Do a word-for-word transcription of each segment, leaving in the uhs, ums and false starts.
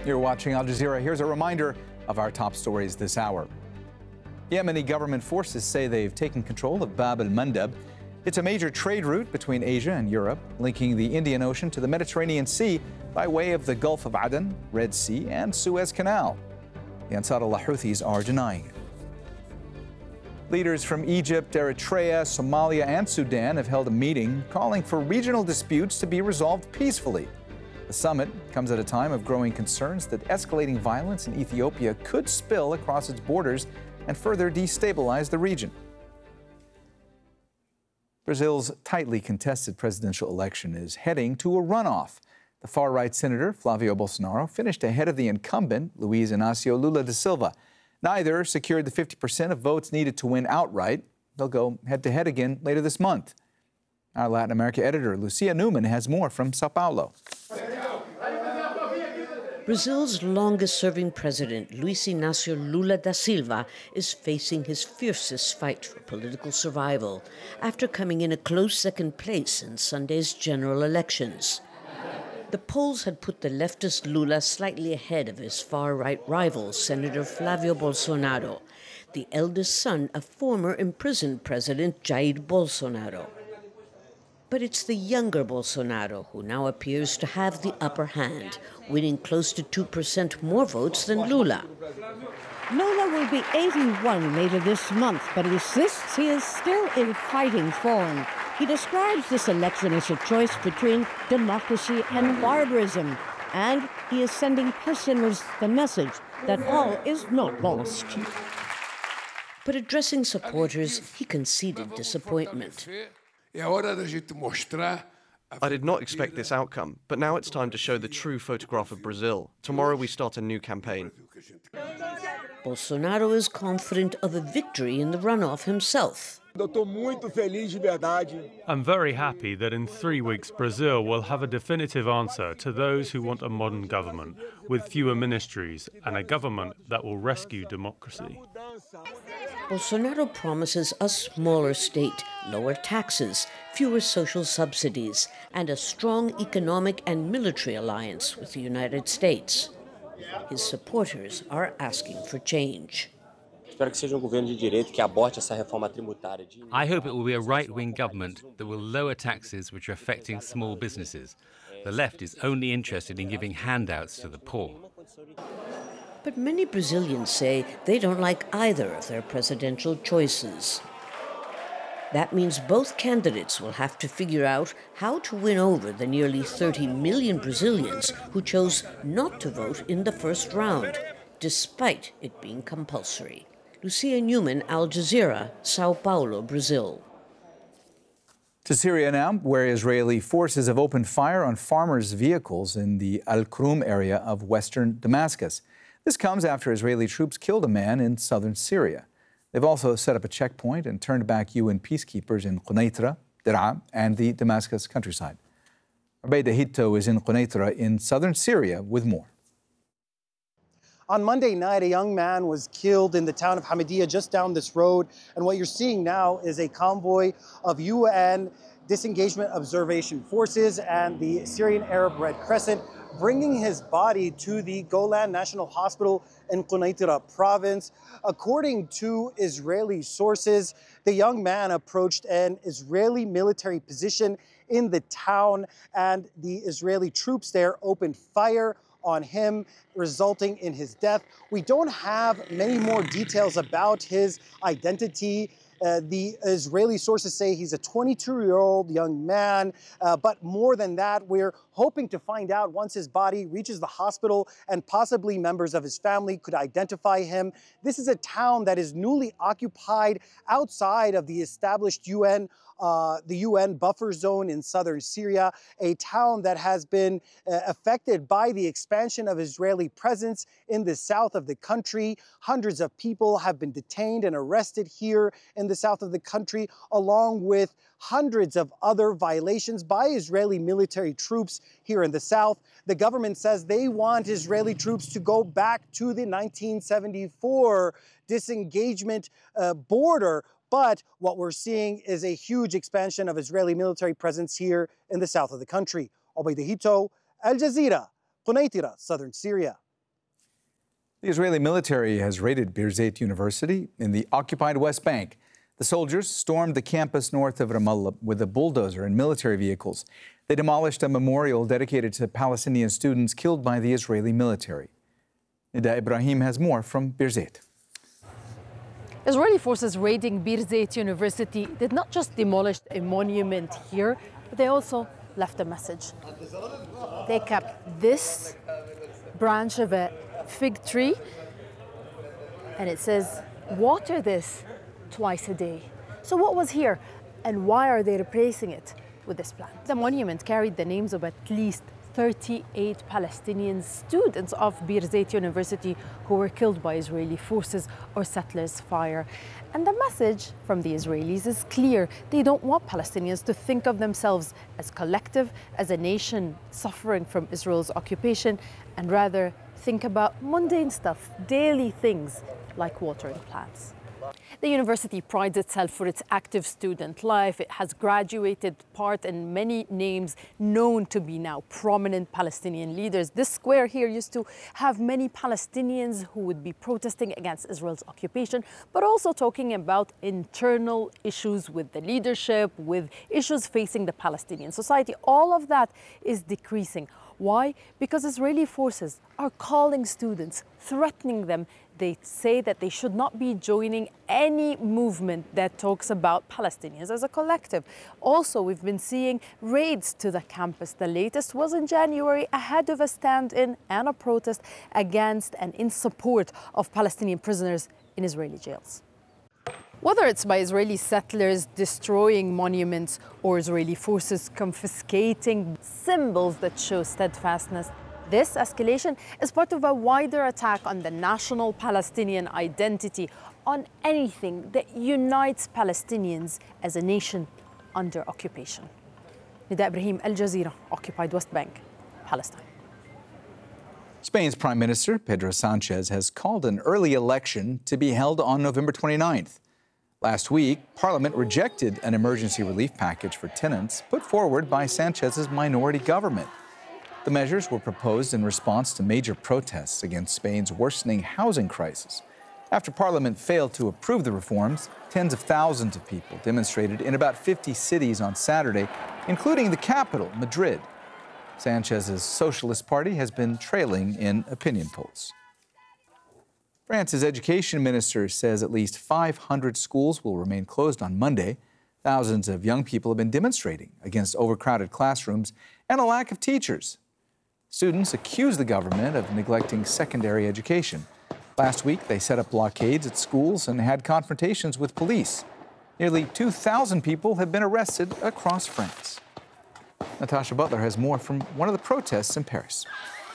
You're watching Al Jazeera. Here's a reminder of our top stories this hour. Yemeni government forces say they've taken control of Bab el-Mandab. It's a major trade route between Asia and Europe, linking the Indian Ocean to the Mediterranean Sea by way of the Gulf of Aden, Red Sea, and Suez Canal. The Ansarullah Houthis are denying it. Leaders from Egypt, Eritrea, Somalia, and Sudan have held a meeting calling for regional disputes to be resolved peacefully. The summit comes at a time of growing concerns that escalating violence in Ethiopia could spill across its borders and further destabilize the region. Brazil's tightly contested presidential election is heading to a runoff. The far-right senator, Flavio Bolsonaro, finished ahead of the incumbent, Luiz Inácio Lula da Silva. Neither secured the fifty percent of votes needed to win outright. They'll go head-to-head again later this month. Our Latin America editor, Lucia Newman, has more from Sao Paulo. Brazil's longest-serving president, Luiz Inácio Lula da Silva, is facing his fiercest fight for political survival after coming in a close second place in Sunday's general elections. The polls had put the leftist Lula slightly ahead of his far-right rival, Senator Flavio Bolsonaro, the eldest son of former imprisoned President Jair Bolsonaro. But it's the younger Bolsonaro who now appears to have the upper hand, winning close to two percent more votes than Lula. Lula will be eighty-one later this month, but insists he is still in fighting form. He describes this election as a choice between democracy and barbarism, and he is sending pensioners the message that all is not lost. But addressing supporters, he conceded disappointment. I did not expect this outcome, but now it's time to show the true photograph of Brazil. Tomorrow we start a new campaign. Bolsonaro is confident of a victory in the runoff himself. I'm very happy that in three weeks Brazil will have a definitive answer to those who want a modern government with fewer ministries and a government that will rescue democracy. Bolsonaro promises a smaller state, lower taxes, fewer social subsidies, and a strong economic and military alliance with the United States. His supporters are asking for change. I hope it will be a right-wing government that will lower taxes which are affecting small businesses. The left is only interested in giving handouts to the poor. But many Brazilians say they don't like either of their presidential choices. That means both candidates will have to figure out how to win over the nearly thirty million Brazilians who chose not to vote in the first round, despite it being compulsory. Lucia Newman, Al Jazeera, Sao Paulo, Brazil. To Syria now, where Israeli forces have opened fire on farmers' vehicles in the Al-Krum area of western Damascus. This comes after Israeli troops killed a man in southern Syria. They've also set up a checkpoint and turned back U N peacekeepers in Quneitra, Dir'a, and the Damascus countryside. Ubaida Hitto is in Quneitra in southern Syria with more. On Monday night, a young man was killed in the town of Hamidiyah just down this road. And what you're seeing now is a convoy of U N Disengagement Observation Forces and the Syrian Arab Red Crescent bringing his body to the Golan National Hospital in Quneitra province. According to Israeli sources, the young man approached an Israeli military position in the town, and the Israeli troops there opened fire on him, resulting in his death. We don't have many more details about his identity. Uh, the Israeli sources say he's a twenty-two-year-old young man, uh, but more than that, we're hoping to find out once his body reaches the hospital and possibly members of his family could identify him. This is a town that is newly occupied outside of the established U N Uh, the U N buffer zone in southern Syria, a town that has been uh, affected by the expansion of Israeli presence in the south of the country. Hundreds of people have been detained and arrested here in the south of the country, along with hundreds of other violations by Israeli military troops here in the south. The government says they want Israeli troops to go back to the nineteen seventy-four disengagement uh, border. But what we're seeing is a huge expansion of Israeli military presence here in the south of the country. Ubaida Hitto, Al Jazeera, Quneitra, southern Syria. The Israeli military has raided Birzeit University in the occupied West Bank. The soldiers stormed the campus north of Ramallah with a bulldozer and military vehicles. They demolished a memorial dedicated to Palestinian students killed by the Israeli military. Nida Ibrahim has more from Birzeit. Israeli forces raiding Birzeit University did not just demolish a monument here, but they also left a message. They kept this branch of a fig tree, and it says, "Water this twice a day." So what was here, and why are they replacing it with this plant? The monument carried the names of at least thirty-eight Palestinian students of Birzeit University who were killed by Israeli forces or settlers' fire. And the message from the Israelis is clear. They don't want Palestinians to think of themselves as collective, as a nation suffering from Israel's occupation, and rather think about mundane stuff, daily things like watering plants. The university prides itself for its active student life. It has graduated part and many names known to be now prominent Palestinian leaders. This square here used to have many Palestinians who would be protesting against Israel's occupation, but also talking about internal issues with the leadership, with issues facing the Palestinian society. All of that is decreasing. Why? Because Israeli forces are calling students, threatening them. They say that they should not be joining any movement that talks about Palestinians as a collective. Also, we've been seeing raids to the campus. The latest was in January, ahead of a stand-in and a protest against and in support of Palestinian prisoners in Israeli jails. Whether it's by Israeli settlers destroying monuments or Israeli forces confiscating symbols that show steadfastness, this escalation is part of a wider attack on the national Palestinian identity, on anything that unites Palestinians as a nation under occupation. Nida Ibrahim, Al Jazeera, Occupied West Bank, Palestine. Spain's Prime Minister, Pedro Sanchez, has called an early election to be held on November twenty-ninth. Last week, Parliament rejected an emergency relief package for tenants put forward by Sanchez's minority government. The measures were proposed in response to major protests against Spain's worsening housing crisis. After Parliament failed to approve the reforms, tens of thousands of people demonstrated in about fifty cities on Saturday, including the capital, Madrid. Sanchez's Socialist Party has been trailing in opinion polls. France's education minister says at least five hundred schools will remain closed on Monday. Thousands of young people have been demonstrating against overcrowded classrooms and a lack of teachers. Students accuse the government of neglecting secondary education. Last week, they set up blockades at schools and had confrontations with police. Nearly two thousand people have been arrested across France. Natasha Butler has more from one of the protests in Paris.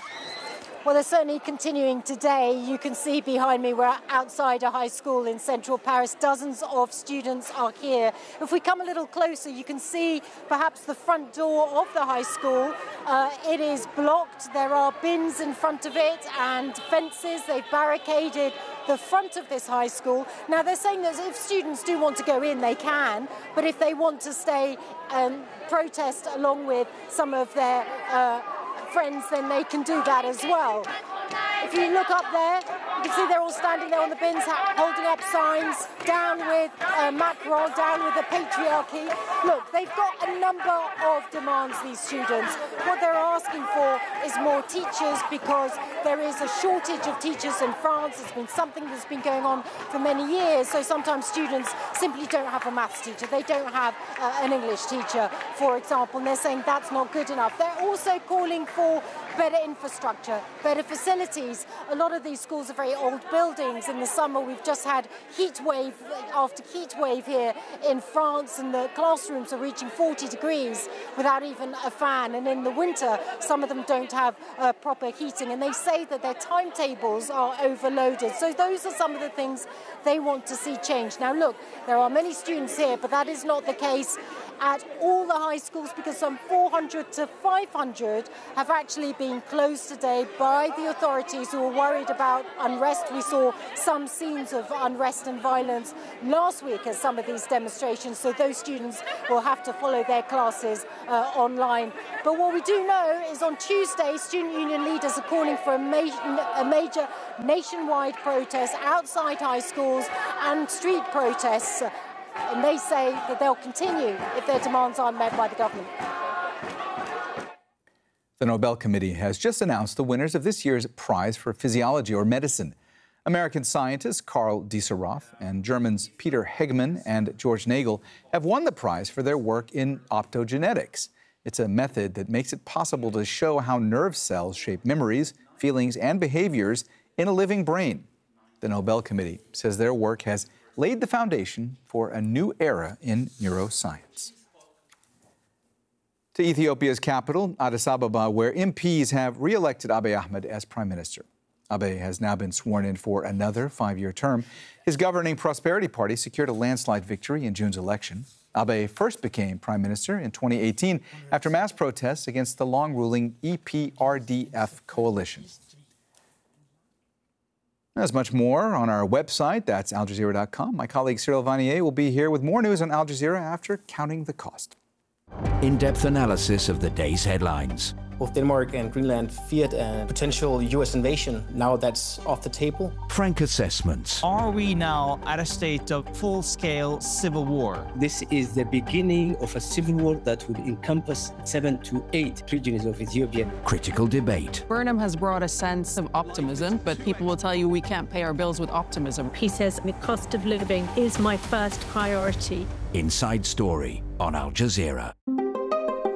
Well, they're certainly continuing today. You can see behind me we're outside a high school in central Paris. Dozens of students are here. If we come a little closer, you can see perhaps the front door of the high school. Uh, it is blocked. There are bins in front of it and fences. They've barricaded the front of this high school. Now, they're saying that if students do want to go in, they can, but if they want to stay and protest along with some of their uh, friends, then they can do that as well. If you look up there, you can see they're all standing there on the bins, holding up signs, down with uh, Macron, down with the patriarchy. Look, they've got a number of demands, these students. What they're asking for is more teachers, because there is a shortage of teachers in France. It's been something that's been going on for many years, so sometimes students simply don't have a maths teacher. They don't have uh, an English teacher, for example, and they're saying that's not good enough. They're also calling for better infrastructure, better facilities. A lot of these schools are very old buildings. In the summer, we've just had heat wave after heat wave here in France, and the classrooms are reaching forty degrees without even a fan. And in the winter, some of them don't have uh, proper heating, and they say that their timetables are overloaded. So those are some of the things they want to see change. Now, look, there are many students here, but that is not the case at all the high schools, because some four hundred to five hundred have actually been closed today by the authorities, who are worried about unrest. We saw some scenes of unrest and violence last week at some of these demonstrations, so those students will have to follow their classes uh, online. But what we do know is on Tuesday, student union leaders are calling for a, ma- a major nationwide protest outside high schools and street protests. And they say that they'll continue if their demands aren't met by the government. The Nobel Committee has just announced the winners of this year's prize for physiology or medicine. American scientists Karl Dieseroth and Germans Peter Hegman and George Nagel have won the prize for their work in optogenetics. It's a method that makes it possible to show how nerve cells shape memories, feelings, and behaviors in a living brain. The Nobel Committee says their work has laid the foundation for a new era in neuroscience. To Ethiopia's capital, Addis Ababa, where M Ps have re-elected Abiy Ahmed as prime minister. Abiy has now been sworn in for another five-year term. His governing Prosperity Party secured a landslide victory in June's election. Abiy first became prime minister in twenty eighteen after mass protests against the long-ruling E P R D F coalition. There's much more on our website. That's Al Jazeera dot com. My colleague Cyril Vanier will be here with more news on Al Jazeera after counting the cost. In-depth analysis of the day's headlines. Both Denmark and Greenland feared a potential U S invasion. Now that's off the table. Frank assessments. Are we now at a state of full-scale civil war? This is the beginning of a civil war that will encompass seven to eight regions of Ethiopia. Critical debate. Burnham has brought a sense of optimism, but people will tell you we can't pay our bills with optimism. He says the cost of living is my first priority. Inside Story on Al Jazeera.